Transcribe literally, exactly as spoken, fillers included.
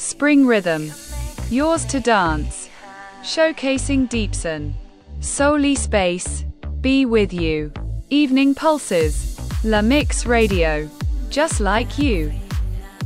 Spring Rhythm, Yours to Dance, showcasing Deepson. Soul Space, Be With You. Evening Pulses, La Mix Radio, Just Like You.